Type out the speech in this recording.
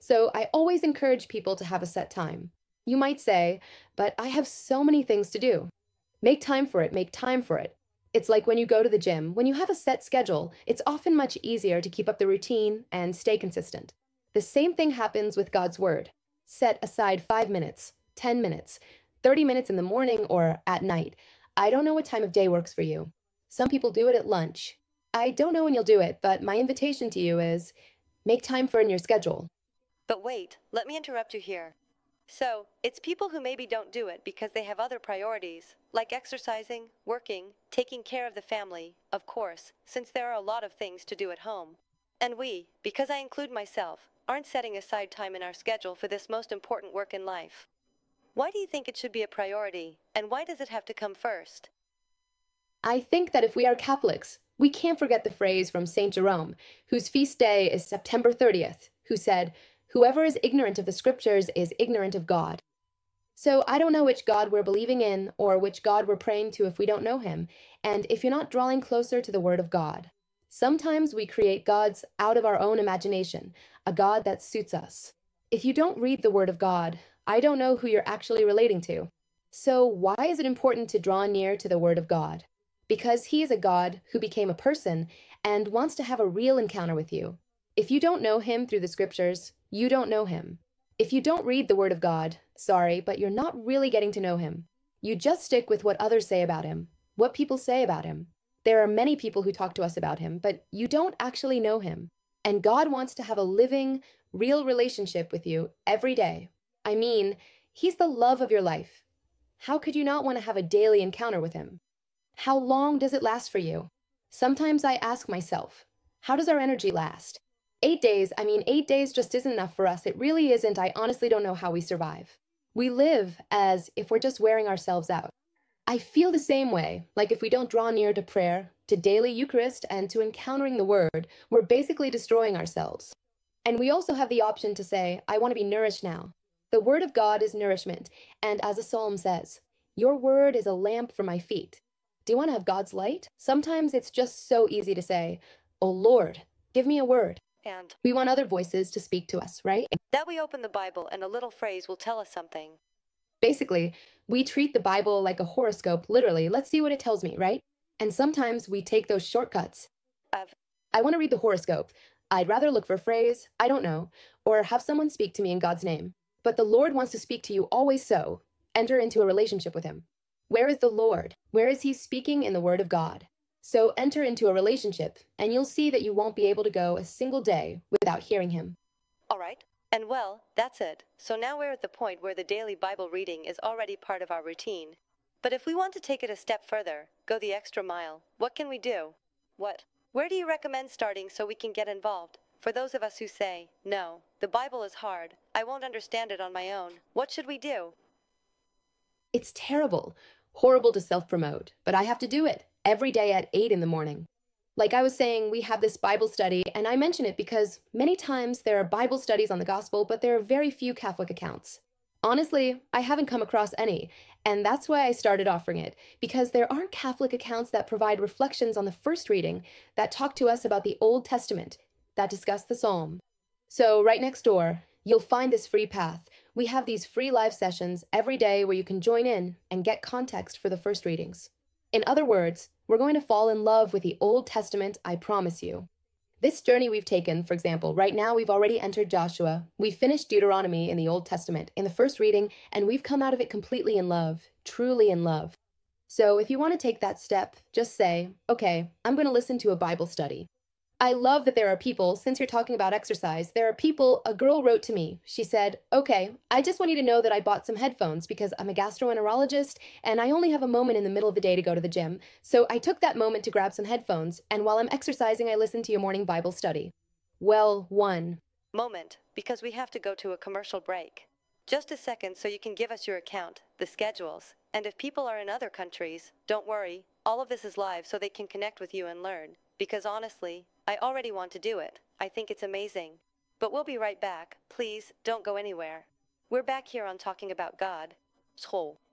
So I always encourage people to have a set time. You might say, but I have so many things to do. Make time for it, make time for it. It's like when you go to the gym, when you have a set schedule, it's often much easier to keep up the routine and stay consistent. The same thing happens with God's Word. Set aside 5 minutes, 10 minutes, 30 minutes in the morning or at night. I don't know what time of day works for you. Some people do it at lunch. I don't know when you'll do it, but my invitation to you is make time for it in your schedule. But wait, let me interrupt you here. So, it's people who maybe don't do it because they have other priorities, like exercising, working, taking care of the family, of course, since there are a lot of things to do at home. And we, because I include myself, aren't setting aside time in our schedule for this most important work in life. Why do you think it should be a priority, and why does it have to come first? I think that if we are Catholics, we can't forget the phrase from St. Jerome, whose feast day is September 30th, who said, "Whoever is ignorant of the scriptures is ignorant of God." So I don't know which God we're believing in or which God we're praying to if we don't know him, and if you're not drawing closer to the Word of God. Sometimes we create gods out of our own imagination, a God that suits us. If you don't read the Word of God, I don't know who you're actually relating to. So why is it important to draw near to the Word of God? Because he is a God who became a person and wants to have a real encounter with you. If you don't know him through the scriptures, you don't know him. If you don't read the Word of God, sorry, but you're not really getting to know him. You just stick with what others say about him, what people say about him. There are many people who talk to us about him, but you don't actually know him. And God wants to have a living, real relationship with you every day. I mean, he's the love of your life. How could you not want to have a daily encounter with him? How long does it last for you? Sometimes I ask myself, how does our energy last? 8 days, 8 days just isn't enough for us. It really isn't. I honestly don't know how we survive. We live as if we're just wearing ourselves out. I feel the same way, like if we don't draw near to prayer, to daily Eucharist, and to encountering the Word, we're basically destroying ourselves. And we also have the option to say, I want to be nourished now. The Word of God is nourishment, and as a psalm says, your word is a lamp for my feet. Do you want to have God's light? Sometimes it's just so easy to say, oh Lord, give me a word. And We want other voices to speak to us, right? that we open the Bible and a little phrase will tell us something. Basically, we treat the Bible like a horoscope, literally. Let's see what it tells me, right? And sometimes we take those shortcuts. Of I want to read the horoscope. I'd rather look for a phrase, I don't know, or have someone speak to me in God's name. But the Lord wants to speak to you always so. Enter into a relationship with him. Where is the Lord? Where is he speaking in the Word of God? So enter into a relationship, and you'll see that you won't be able to go a single day without hearing him. all right. And well, that's it. So now we're at the point where the daily Bible reading is already part of our routine. But if we want to take it a step further, go the extra mile, what can we do? What? Where do you recommend starting so we can get involved? For those of us who say, no, the Bible is hard, I won't understand it on my own, what should we do? It's terrible, horrible to self promote, but I have to do it every day at 8 in the morning. Like I was saying, we have this Bible study, and I mention it because many times there are Bible studies on the gospel, but there are very few Catholic accounts. Honestly, I haven't come across any, and that's why I started offering it, because there aren't Catholic accounts that provide reflections on the first reading, that talk to us about the Old Testament, that discuss the Psalm. So, right next door, you'll find this free path. We have these free live sessions every day where you can join in and get context for the first readings. In other words, we're going to fall in love with the Old Testament, I promise you. This journey we've taken, for example, right now we've already entered Joshua, we've finished Deuteronomy in the Old Testament in the first reading, and we've come out of it completely in love, truly in love. So if you want to take that step, just say, okay, I'm going to listen to a Bible study. I love that there are people, since you're talking about exercise, there are people, a girl wrote to me. She said, okay, I just want you to know that I bought some headphones because I'm a gastroenterologist and I only have a moment in the middle of the day to go to the gym. So I took that moment to grab some headphones, and while I'm exercising, I listened to your morning Bible study. Well, one. Moment, because we have to go to a commercial break. Just a second so you can give us your account, the schedules, and if people are in other countries, don't worry, all of this is live so they can connect with you and learn. Because honestly, I already want to do it. I think it's amazing. But we'll be right back. Please, don't go anywhere. We're back here on Talking About God. School.